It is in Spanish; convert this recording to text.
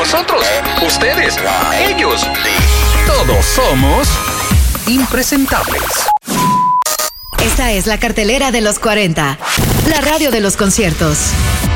nosotros, ustedes, ellos. Todos somos impresentables. Esta es la cartelera de los 40, la radio de los conciertos.